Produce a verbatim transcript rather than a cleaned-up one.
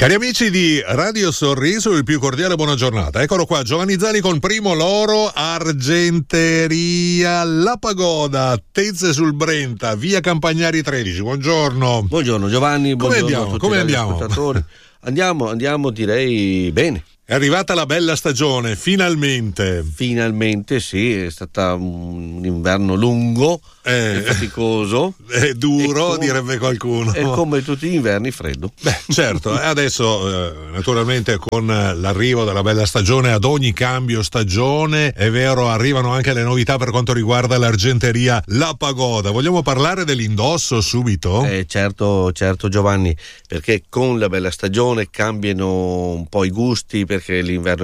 Cari amici di Radio Sorriso, il più cordiale buona giornata. Eccolo qua, Giovanni Zani con Primo Loro, Argenteria La Pagoda, Tezze sul Brenta, via Campagnari tredici. Buongiorno. Buongiorno Giovanni, come buongiorno andiamo? a tutti Come gli andiamo? ascoltatori. Andiamo, andiamo direi bene. È arrivata la bella stagione, finalmente. Finalmente sì, è stato un inverno lungo eh, e faticoso. È duro, come, direbbe qualcuno. E come tutti gli inverni freddo. Beh, certo, adesso eh, naturalmente con l'arrivo della bella stagione, ad ogni cambio stagione, è vero, arrivano anche le novità per quanto riguarda l'Argenteria La Pagoda. Vogliamo parlare dell'indosso subito? Eh, certo, certo Giovanni, perché con la bella stagione cambiano un po' i gusti, perché l'inverno